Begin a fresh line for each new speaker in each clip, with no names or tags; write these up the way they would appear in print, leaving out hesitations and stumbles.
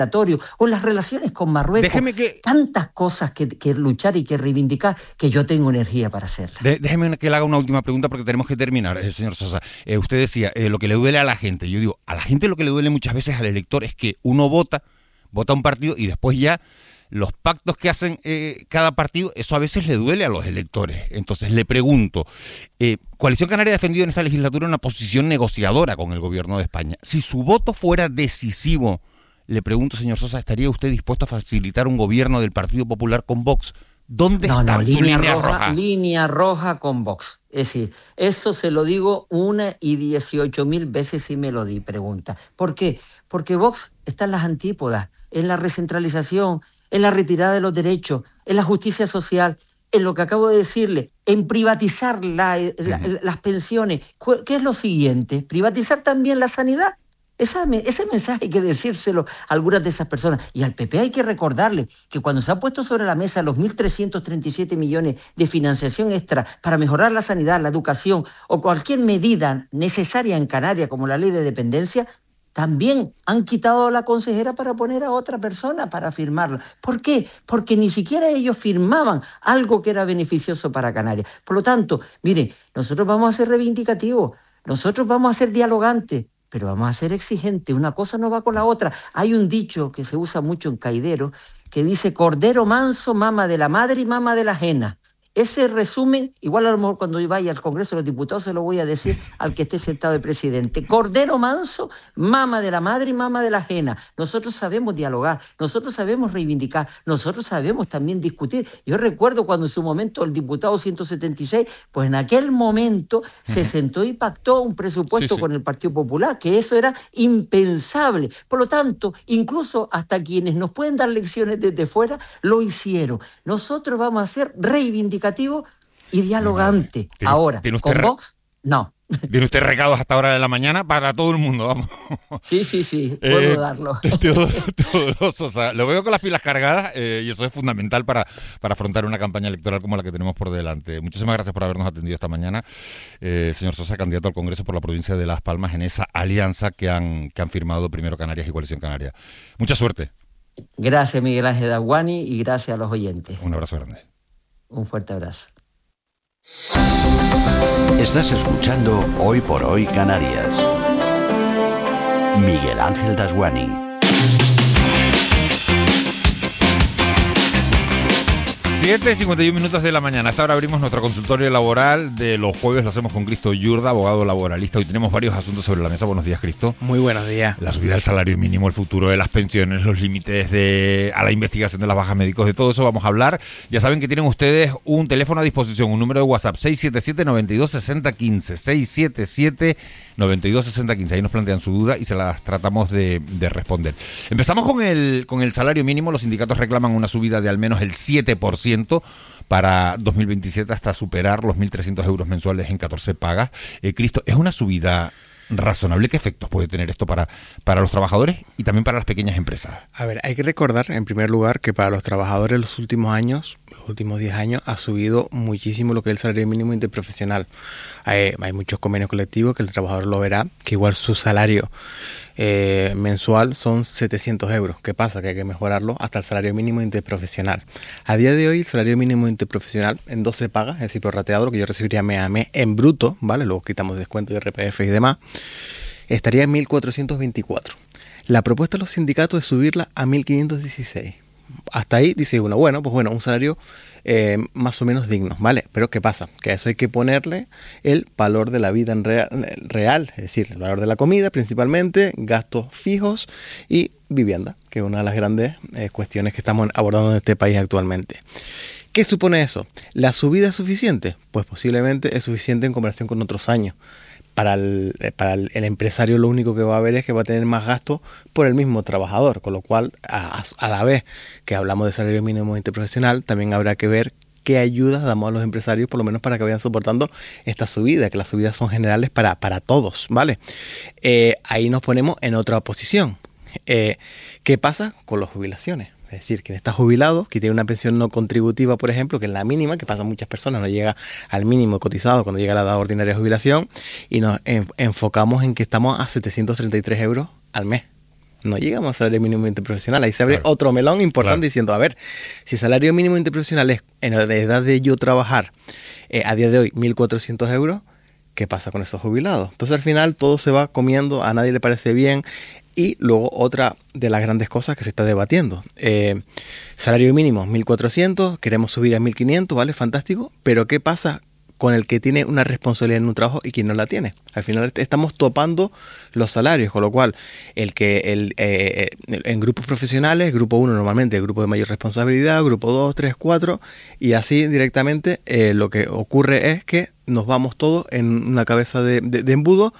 o las relaciones con Marruecos, tantas cosas que luchar y que reivindicar, que yo tengo energía para hacerlas.
Déjeme que le haga una última pregunta porque tenemos que terminar, señor Sosa. Usted decía, lo que le duele a la gente. Yo digo, a la gente lo que le duele muchas veces al elector es que uno vota un partido y después ya los pactos que hacen cada partido, eso a veces le duele a los electores. Entonces le pregunto, Coalición Canaria ha defendido en esta legislatura una posición negociadora con el gobierno de España. Si su voto fuera decisivo, le pregunto, señor Sosa, ¿estaría usted dispuesto a facilitar un gobierno del Partido Popular con Vox? ¿Dónde está su línea roja?
Línea roja con Vox. Es decir, eso se lo digo 1.018.000 veces y me lo pregunta. ¿Por qué? Porque Vox está en las antípodas, en la recentralización, en la retirada de los derechos, en la justicia social, en lo que acabo de decirle, en privatizar las pensiones. ¿Qué es lo siguiente? Privatizar también la sanidad. Ese mensaje hay que decírselo a algunas de esas personas. Y al PP hay que recordarle que cuando se ha puesto sobre la mesa los 1.337 millones de financiación extra para mejorar la sanidad, la educación o cualquier medida necesaria en Canarias, como la ley de dependencia, también han quitado a la consejera para poner a otra persona para firmarlo. ¿Por qué? Porque ni siquiera ellos firmaban algo que era beneficioso para Canarias. Por lo tanto, mire, nosotros vamos a ser reivindicativos, nosotros vamos a ser dialogantes, pero vamos a ser exigentes. Una cosa no va con la otra. Hay un dicho que se usa mucho en Caidero que dice: cordero manso, mama de la madre y mama de la ajena. Ese resumen, igual a lo mejor cuando yo vaya al Congreso de los Diputados se lo voy a decir al que esté sentado de presidente. Cordero manso, mama de la madre y mama de la ajena. Nosotros sabemos dialogar, nosotros sabemos reivindicar, nosotros sabemos también discutir. Yo recuerdo cuando en su momento el diputado 176, pues en aquel momento se sentó y pactó un presupuesto con el Partido Popular, que eso era impensable. Por lo tanto, incluso hasta quienes nos pueden dar lecciones desde fuera, lo hicieron. Nosotros vamos a ser reivindicativos y dialogante. Ahora, con Vox, no.
Tiene usted recados hasta ahora de la mañana para todo el mundo, vamos.
Sí, puedo darlo.
Teodoro Sosa, lo veo con las pilas cargadas y eso es fundamental para afrontar una campaña electoral como la que tenemos por delante. Muchísimas gracias por habernos atendido esta mañana. Señor Sosa, candidato al Congreso por la provincia de Las Palmas en esa alianza que han firmado primero Canarias y Coalición Canaria. Mucha suerte.
Gracias, Miguel Ángel Dasguani, y gracias a los oyentes.
Un abrazo grande.
Un fuerte abrazo.
Estás escuchando Hoy por Hoy Canarias. Miguel Ángel Dasguani.
7:51 de la mañana. Hasta ahora abrimos nuestro consultorio laboral de los jueves. Lo hacemos con Cristo Yurda, abogado laboralista. Hoy tenemos varios asuntos sobre la mesa. Buenos días, Cristo.
Muy buenos días.
La subida del salario mínimo, el futuro de las pensiones, los límites a la investigación de las bajas médicos, de todo eso vamos a hablar. Ya saben que tienen ustedes un teléfono a disposición, un número de WhatsApp, 677-926015, 677-926015. Ahí nos plantean su duda y se las tratamos de responder. Empezamos con el salario mínimo. Los sindicatos reclaman una subida de al menos el 7% para 2027 hasta superar los 1.300 euros mensuales en 14 pagas. Cristo, ¿es una subida razonable? ¿Qué efectos puede tener esto para los trabajadores y también para las pequeñas empresas?
A ver, hay que recordar en primer lugar que para los trabajadores los últimos 10 años ha subido muchísimo lo que es el salario mínimo interprofesional. Hay muchos convenios colectivos que el trabajador lo verá, que igual su salario mensual son 700 euros. ¿Qué pasa? Que hay que mejorarlo hasta el salario mínimo interprofesional. A día de hoy el salario mínimo interprofesional en 12 pagas, es decir, prorrateado, lo que yo recibiría mes a mes en bruto, ¿vale? Luego quitamos descuento de RPF y demás, estaría en 1.424. La propuesta de los sindicatos es subirla a 1.516. Hasta ahí dice uno, un salario más o menos digno, ¿vale? Pero ¿qué pasa? Que a eso hay que ponerle el valor de la vida en real, es decir, el valor de la comida principalmente, gastos fijos y vivienda, que es una de las grandes cuestiones que estamos abordando en este país actualmente. ¿Qué supone eso? ¿La subida es suficiente? Pues posiblemente es suficiente en comparación con otros años. Para el empresario lo único que va a ver es que va a tener más gastos por el mismo trabajador, con lo cual a la vez que hablamos de salario mínimo interprofesional, también habrá que ver qué ayudas damos a los empresarios, por lo menos para que vayan soportando esta subida, que las subidas son generales para todos, ¿vale? Ahí nos ponemos en otra posición. ¿Qué pasa con las jubilaciones? Es decir, quien está jubilado, que tiene una pensión no contributiva, por ejemplo, que es la mínima, que pasa a muchas personas, no llega al mínimo cotizado cuando llega la edad ordinaria de jubilación, y nos enfocamos en que estamos a 733 euros al mes. no llegamos a salario mínimo interprofesional. Ahí se abre otro melón importante diciendo, a ver, si salario mínimo interprofesional es en la edad de yo trabajar a día de hoy 1.400 euros, ¿qué pasa con esos jubilados? Entonces al final todo se va comiendo, a nadie le parece bien. Y luego otra de las grandes cosas que se está debatiendo. Salario mínimo 1.400, queremos subir a 1.500, ¿vale? Fantástico. Pero ¿qué pasa con el que tiene una responsabilidad en un trabajo y quien no la tiene? Al final estamos topando los salarios, con lo cual en grupos profesionales, grupo 1 normalmente, el grupo de mayor responsabilidad, grupo 2, 3, 4, y así directamente lo que ocurre es que nos vamos todos en una cabeza de embudo.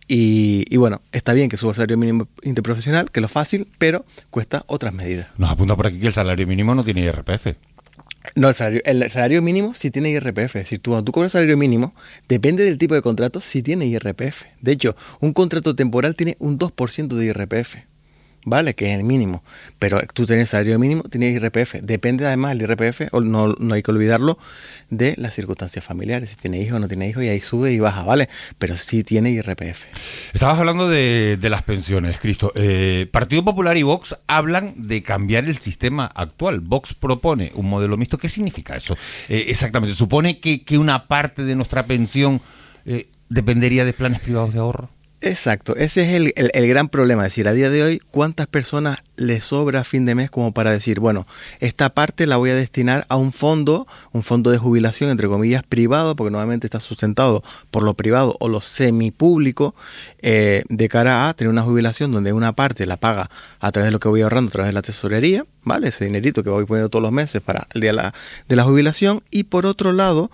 Y bueno, está bien que suba el salario mínimo interprofesional, que es lo fácil, pero cuesta otras medidas.
Nos apunta por aquí que el salario mínimo no tiene IRPF.
No, el salario mínimo sí tiene IRPF. Es decir, cuando tú cobras salario mínimo, depende del tipo de contrato, sí tiene IRPF. De hecho, un contrato temporal tiene un 2% de IRPF, ¿vale? Que es el mínimo. Pero tú tienes salario mínimo, tienes IRPF. Depende además del IRPF, no hay que olvidarlo, de las circunstancias familiares. Si tiene hijos o no tiene hijos, y ahí sube y baja, ¿vale? Pero sí tiene IRPF.
Estabas hablando de las pensiones, Cristo. Partido Popular y Vox hablan de cambiar el sistema actual. Vox propone un modelo mixto. ¿Qué significa eso? Exactamente. ¿Supone que una parte de nuestra pensión dependería de planes privados de ahorro?
Exacto, ese es el gran problema. Es decir, a día de hoy, ¿cuántas personas les sobra a fin de mes como para decir, bueno, esta parte la voy a destinar a un fondo de jubilación, entre comillas, privado, porque normalmente está sustentado por lo privado o lo semipúblico, de cara a tener una jubilación donde una parte la paga a través de lo que voy ahorrando, a través de la tesorería, ¿vale? Ese dinerito que voy poniendo todos los meses para el día de la jubilación, y por otro lado,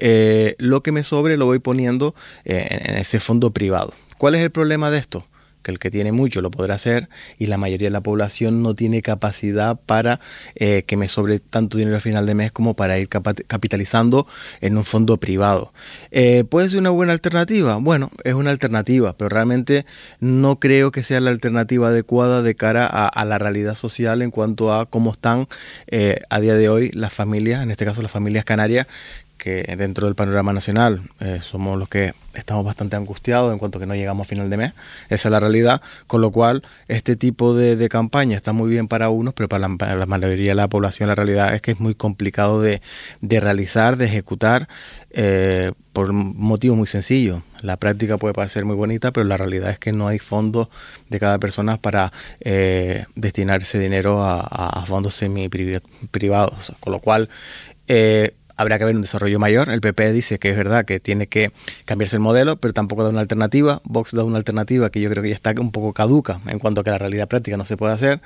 lo que me sobre lo voy poniendo en ese fondo privado. ¿Cuál es el problema de esto? Que el que tiene mucho lo podrá hacer y la mayoría de la población no tiene capacidad para que me sobre tanto dinero al final de mes como para ir capitalizando en un fondo privado. ¿Puede ser una buena alternativa? Bueno, es una alternativa, pero realmente no creo que sea la alternativa adecuada de cara a la realidad social en cuanto a cómo están a día de hoy las familias, en este caso las familias canarias, que dentro del panorama nacional somos los que estamos bastante angustiados en cuanto que no llegamos a final de mes. Esa es la realidad, con lo cual este tipo de campaña está muy bien para unos, pero para la mayoría de la población la realidad es que es muy complicado de realizar, de ejecutar, por un motivo muy sencillo. La práctica puede parecer muy bonita, pero la realidad es que no hay fondos de cada persona para destinar ese dinero a fondos semi-privados, con lo cual habrá que ver un desarrollo mayor. El PP dice que es verdad que tiene que cambiarse el modelo, pero tampoco da una alternativa. Vox da una alternativa que yo creo que ya está un poco caduca en cuanto a que la realidad práctica no se puede hacer.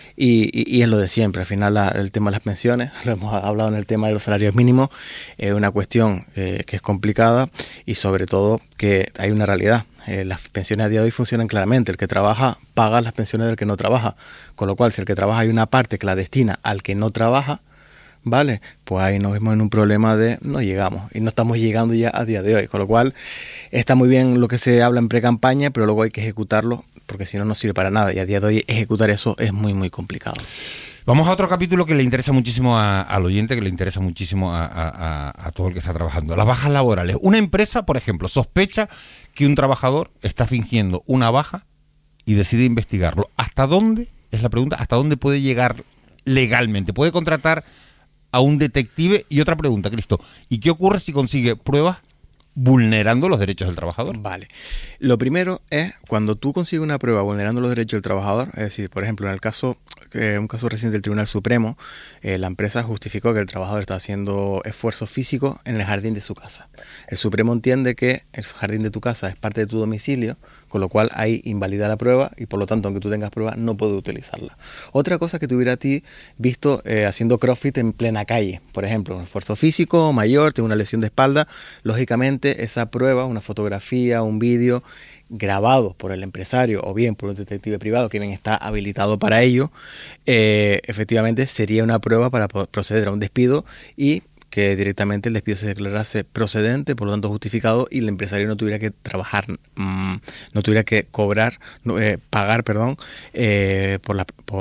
Y es lo de siempre. Al final el tema de las pensiones, lo hemos hablado en el tema de los salarios mínimos, es una cuestión que es complicada, y sobre todo que hay una realidad. Las pensiones a día de hoy funcionan claramente. El que trabaja paga las pensiones del que no trabaja, con lo cual si el que trabaja hay una parte que la destina al que no trabaja, ¿vale? Pues ahí nos vemos en un problema de no llegamos, y no estamos llegando ya a día de hoy, con lo cual está muy bien lo que se habla en pre-campaña, pero luego hay que ejecutarlo, porque si no, no sirve para nada, y a día de hoy ejecutar eso es muy, muy complicado.
Vamos a otro capítulo que le interesa muchísimo al oyente, que le interesa muchísimo a todo el que está trabajando. Las bajas laborales. Una empresa, por ejemplo, sospecha que un trabajador está fingiendo una baja y decide investigarlo. ¿Hasta dónde, es la pregunta, hasta dónde puede llegar legalmente? ¿Puede contratar a un detective? Y otra pregunta, Cristo, ¿y qué ocurre si consigue pruebas vulnerando los derechos del trabajador?
Vale. Lo primero es cuando tú consigues una prueba vulnerando los derechos del trabajador, es decir, por ejemplo, en el caso, un caso reciente del Tribunal Supremo, la empresa justificó que el trabajador está haciendo esfuerzo físico en el jardín de su casa. El Supremo entiende que el jardín de tu casa es parte de tu domicilio, con lo cual ahí invalida la prueba y por lo tanto, aunque tú tengas prueba, no puedes utilizarla. Otra cosa que te hubiera a ti visto haciendo CrossFit en plena calle, por ejemplo, un esfuerzo físico mayor, tengo una lesión de espalda, lógicamente esa prueba, una fotografía, un vídeo grabado por el empresario o bien por un detective privado que bien está habilitado para ello, efectivamente sería una prueba para proceder a un despido y que directamente el despido se declarase procedente, por lo tanto justificado, y el empresario no tuviera que trabajar, no tuviera que cobrar, pagar, perdón, por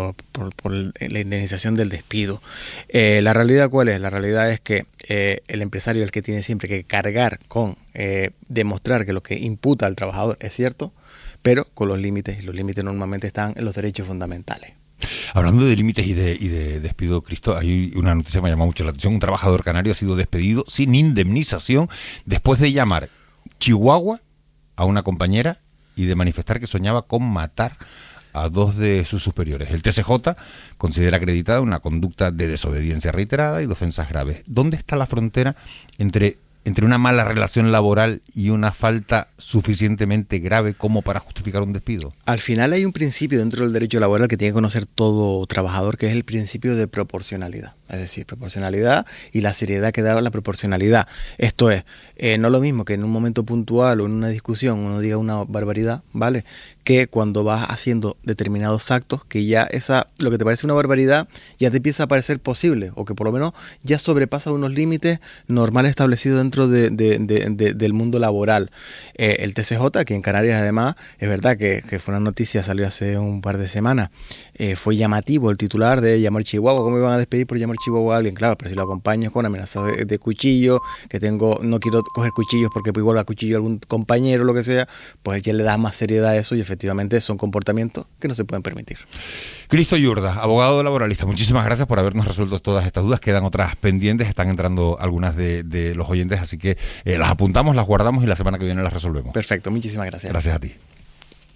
la indemnización del despido. ¿La realidad cuál es? La realidad es que el empresario es el que tiene siempre que cargar con demostrar que lo que imputa al trabajador es cierto, pero con los límites, y los límites normalmente están en los derechos fundamentales.
Hablando de límites y de despido, Cristo, hay una noticia que me llama mucho la atención. Un trabajador canario ha sido despedido sin indemnización después de llamar Chihuahua a una compañera y de manifestar que soñaba con matar a 2 de sus superiores. El TSJ considera acreditada una conducta de desobediencia reiterada y de ofensas graves. ¿Dónde está la frontera entre una mala relación laboral y una falta suficientemente grave como para justificar un despido?
Al final hay un principio dentro del derecho laboral que tiene que conocer todo trabajador, que es el principio de proporcionalidad. Es decir, proporcionalidad y la seriedad que da la proporcionalidad. Esto es, no lo mismo que en un momento puntual o en una discusión uno diga una barbaridad, ¿vale? Que cuando vas haciendo determinados actos, que ya lo que te parece una barbaridad ya te empieza a parecer posible, o que por lo menos ya sobrepasa unos límites normales establecidos dentro del mundo laboral. El TCJ, que en Canarias además, es verdad que fue una noticia, salió hace un par de semanas, fue llamativo el titular de llamar Chihuahua. ¿Cómo me van a despedir por llamar Chihuahua a alguien? Claro, pero si lo acompañas con amenazas de cuchillo, no quiero coger cuchillos porque igual a cuchillo a algún compañero o lo que sea, pues ya le das más seriedad a eso y efectivamente son comportamientos que no se pueden permitir.
Cristo Yurda, abogado laboralista, muchísimas gracias por habernos resuelto todas estas dudas. Quedan otras pendientes, están entrando algunas de los oyentes, así que las apuntamos, las guardamos y la semana que viene las resolvemos.
Perfecto, muchísimas gracias.
Gracias a ti.